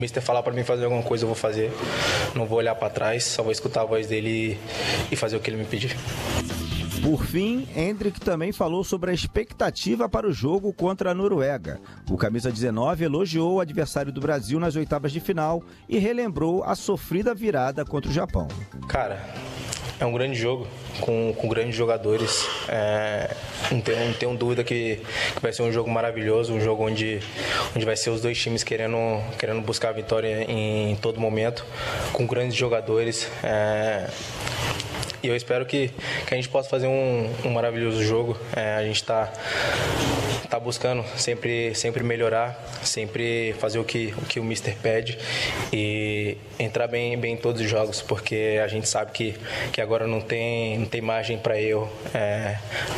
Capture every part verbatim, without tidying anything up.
O mister falar para mim fazer alguma coisa, eu vou fazer. Não vou olhar para trás, só vou escutar a voz dele e fazer o que ele me pedir. Por fim, Endrick também falou sobre a expectativa para o jogo contra a Noruega. O camisa dezenove elogiou o adversário do Brasil nas oitavas de final e relembrou a sofrida virada contra o Japão. Cara, é um grande jogo, com, com grandes jogadores. É, não, tenho, não tenho dúvida que, que vai ser um jogo maravilhoso, um jogo onde, onde vai ser os dois times querendo, querendo buscar a vitória em, em todo momento, com grandes jogadores. É, E eu espero que, que a gente possa fazer um, um maravilhoso jogo. É, a gente está tá buscando sempre, sempre melhorar, sempre fazer o que o, que o mister pede e entrar bem, bem em todos os jogos, porque a gente sabe que, que agora não tem, não tem margem para erro. É,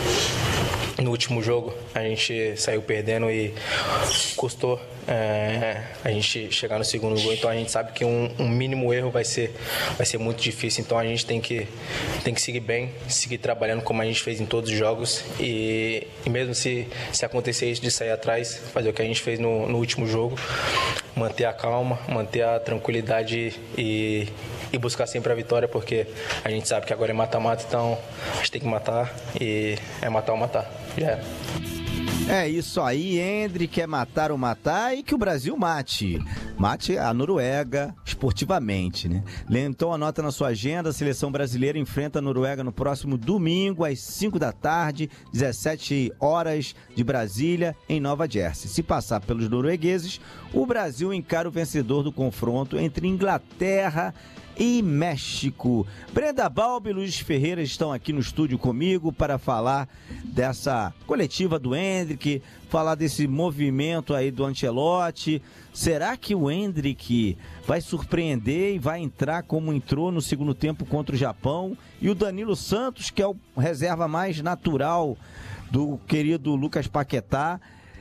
no último jogo a gente saiu perdendo e custou é, a gente chegar no segundo gol, então a gente sabe que um, um mínimo erro vai ser, vai ser muito difícil, então a gente tem que, tem que seguir bem, seguir trabalhando como a gente fez em todos os jogos e, e mesmo se, se acontecer isso de sair atrás, fazer o que a gente fez no, no último jogo, manter a calma, manter a tranquilidade e, e buscar sempre a vitória, porque a gente sabe que agora é mata-mata, então a gente tem que matar e é matar ou matar, já era. É isso aí, Endrick quer matar ou matar e que o Brasil mate. Mate a Noruega esportivamente, né? Então anota na sua agenda, a seleção brasileira enfrenta a Noruega no próximo domingo às cinco da tarde, dezessete horas de Brasília, em Nova Jersey. Se passar pelos noruegueses, o Brasil encara o vencedor do confronto entre Inglaterra e México. Brenda Balbi e Luiz Ferreira estão aqui no estúdio comigo para falar dessa coletiva do Endrick, falar desse movimento aí do Ancelotti. Será que o Endrick vai surpreender e vai entrar como entrou no segundo tempo contra o Japão? E o Danilo Santos, que é o reserva mais natural do querido Lucas Paquetá,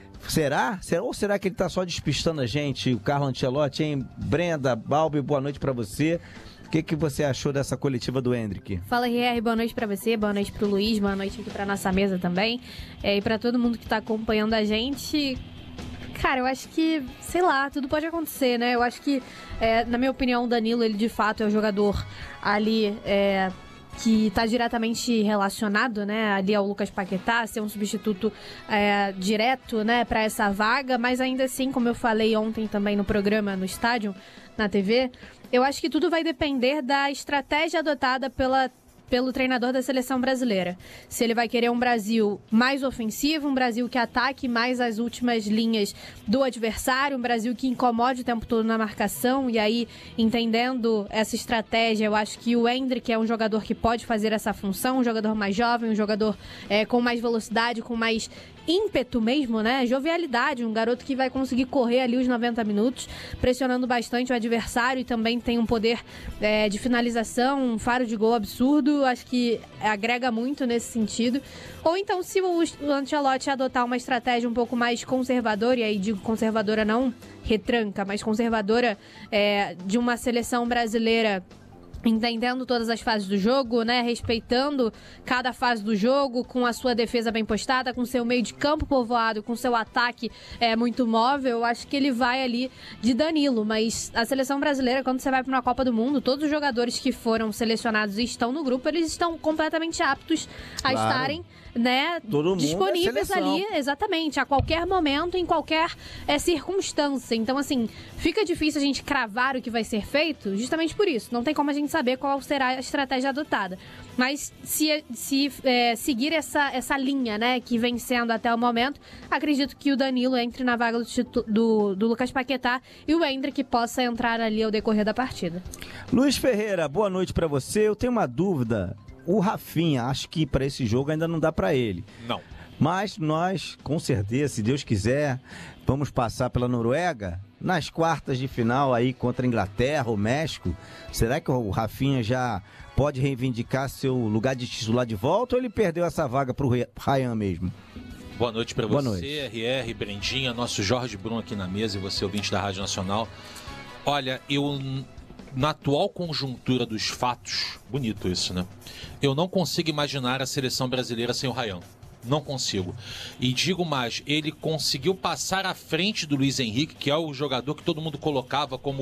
Será? será? Ou será que ele está só despistando a gente, o Carlo Ancelotti, hein? Brenda, Balbi, boa noite para você. O que, que você achou dessa coletiva do Endrick? Fala, R R, boa noite para você, boa noite para o Luiz, boa noite aqui para nossa mesa também. É, e para todo mundo que está acompanhando a gente. Cara, eu acho que, sei lá, tudo pode acontecer, né? Eu acho que, é, na minha opinião, o Danilo, ele de fato é o jogador ali... É, que está diretamente relacionado, né, ali ao Lucas Paquetá, ser um substituto é, direto, né, para essa vaga, mas ainda assim, como eu falei ontem também no programa, no estádio, na T V, eu acho que tudo vai depender da estratégia adotada pela pelo treinador da seleção brasileira. Se ele vai querer um Brasil mais ofensivo, um Brasil que ataque mais as últimas linhas do adversário, um Brasil que incomode o tempo todo na marcação, e aí, entendendo essa estratégia, eu acho que o Endrick é um jogador que pode fazer essa função, um jogador mais jovem, um jogador é, com mais velocidade, com mais ímpeto mesmo, né? Jovialidade, um garoto que vai conseguir correr ali os noventa minutos, pressionando bastante o adversário e também tem um poder é, de finalização, um faro de gol absurdo, acho que agrega muito nesse sentido. Ou então, se o Ancelotti adotar uma estratégia um pouco mais conservadora, e aí digo conservadora não retranca, mas conservadora é, de uma seleção brasileira entendendo todas as fases do jogo, né, respeitando cada fase do jogo, com a sua defesa bem postada, com seu meio de campo povoado, com seu ataque é, muito móvel, eu acho que ele vai ali de Danilo, mas a seleção brasileira, quando você vai para uma Copa do Mundo, todos os jogadores que foram selecionados e estão no grupo, eles estão completamente aptos a claro. estarem, né, disponíveis é ali, exatamente, a qualquer momento, em qualquer é, circunstância. Então, assim, fica difícil a gente cravar o que vai ser feito, justamente por isso. Não tem como a gente saber qual será a estratégia adotada. Mas se, se é, seguir essa, essa linha, né, que vem sendo até o momento, acredito que o Danilo entre na vaga do, do, do Lucas Paquetá e o Endrick possa entrar ali ao decorrer da partida. Luiz Ferreira, boa noite para você. Eu tenho uma dúvida. O Rafinha, acho que para esse jogo ainda não dá para ele. Não. Mas nós, com certeza, se Deus quiser, vamos passar pela Noruega nas quartas de final aí contra a Inglaterra ou México. Será que o Rafinha já pode reivindicar seu lugar de titular de volta ou ele perdeu essa vaga para o Ryan mesmo? Boa noite para você, noite. R R, Brendinha, nosso Jorge Bruno aqui na mesa e você, ouvinte da Rádio Nacional. Olha, eu... na atual conjuntura dos fatos, bonito isso, né? Eu não consigo imaginar a seleção brasileira sem o Ryan. Não consigo. E digo mais, ele conseguiu passar à frente do Luiz Henrique, que é o jogador que todo mundo colocava como